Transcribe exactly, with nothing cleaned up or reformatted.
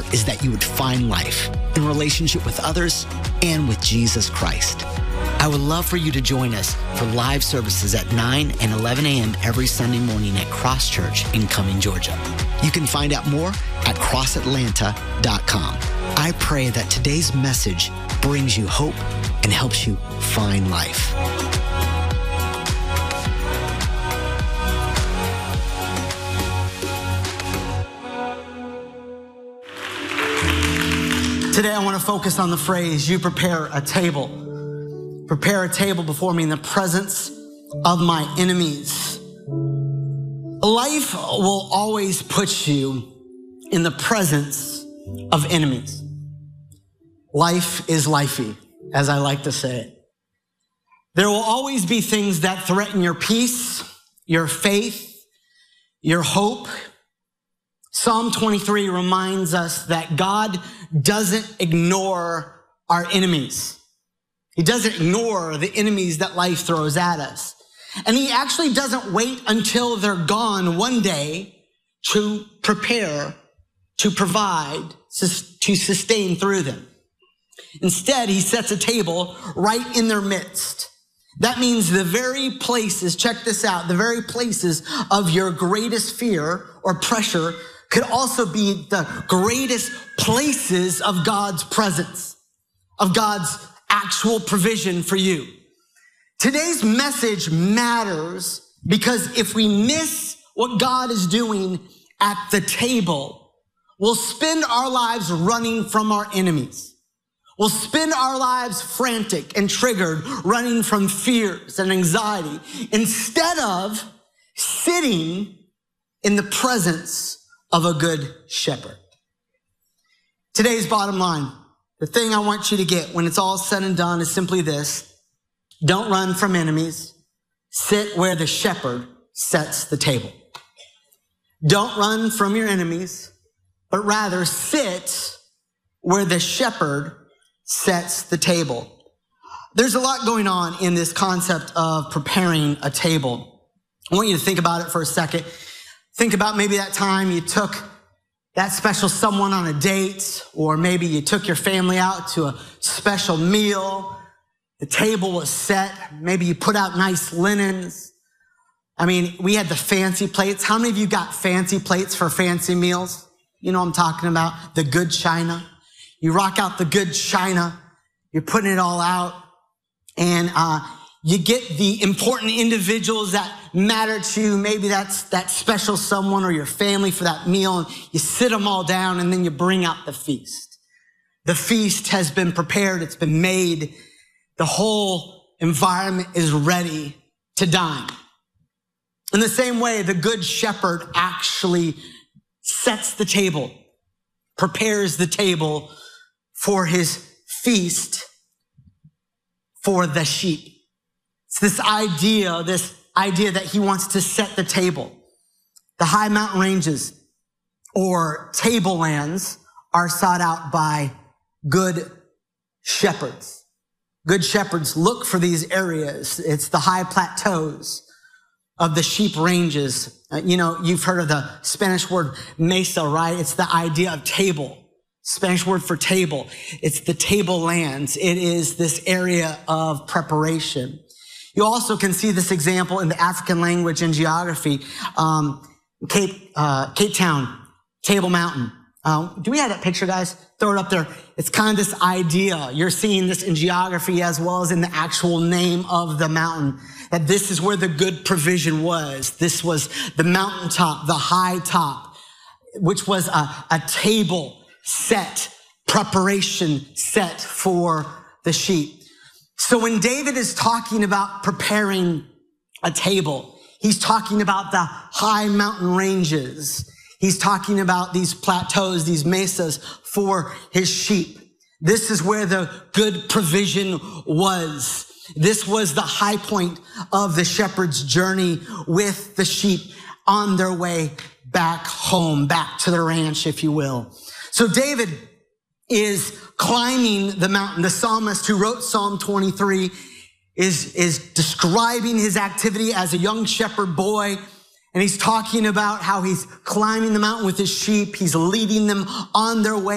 is that you would find life in relationship with others and with Jesus Christ. I would love for you to join us for live services at nine and eleven a.m. every Sunday morning at Cross Church in Cumming, Georgia. You can find out more at cross atlanta dot com. I pray that today's message brings you hope and helps you find life. Today I want to focus on the phrase, you prepare a table. Prepare a table before me in the presence of my enemies. Life will always put you in the presence of enemies. Life is lifey, as I like to say it. There will always be things that threaten your peace, your faith, your hope. Psalm twenty-three reminds us that God doesn't ignore our enemies. He doesn't ignore the enemies that life throws at us. And he actually doesn't wait until they're gone one day to prepare, to provide, to sustain through them. Instead, he sets a table right in their midst. That means the very places, check this out, the very places of your greatest fear or pressure could also be the greatest places of God's presence, of God's actual provision for you. Today's message matters because if we miss what God is doing at the table, we'll spend our lives running from our enemies. We'll spend our lives frantic and triggered, running from fears and anxiety, instead of sitting in the presence of a good shepherd. Today's bottom line, the thing I want you to get when it's all said and done is simply this. Don't run from enemies. Sit where the shepherd sets the table. Don't run from your enemies, but rather sit where the shepherd sets the table. There's a lot going on in this concept of preparing a table. I want you to think about it for a second. Think about maybe that time you took that special someone on a date, or maybe you took your family out to a special meal. The table was set. Maybe you put out nice linens. I mean, we had the fancy plates. How many of you got fancy plates for fancy meals? You know what I'm talking about? The good china. You rock out the good china. You're putting it all out. And uh you get the important individuals that matter to you. Maybe that's that special someone or your family for that meal. And you sit them all down and then you bring out the feast. The feast has been prepared. It's been made. The whole environment is ready to dine. In the same way, the good shepherd actually sets the table, prepares the table for his feast for the sheep. It's this idea, this idea that he wants to set the table. The high mountain ranges or tablelands are sought out by good shepherds. Good shepherds look for these areas. It's the high plateaus of the sheep ranges. Uh, you know, you've heard of the Spanish word mesa, right? It's the idea of table. Spanish word for table. It's the tablelands. It is this area of preparation. You also can see this example in the African language and geography. Um, Cape, uh, Cape Town, Table Mountain. Uh, do we have that picture, guys? Throw it up there. It's kind of this idea. You're seeing this in geography as well as in the actual name of the mountain. That this is where the good provision was. This was the mountaintop, the high top, which was a, a table set, preparation set for the sheep. So when David is talking about preparing a table, he's talking about the high mountain ranges. He's talking about these plateaus, these mesas for his sheep. This is where the good provision was. This was the high point of the shepherd's journey with the sheep on their way back home, back to the ranch, if you will. So David is climbing the mountain. The psalmist who wrote Psalm twenty-three is, is describing his activity as a young shepherd boy. And he's talking about how he's climbing the mountain with his sheep. He's leading them on their way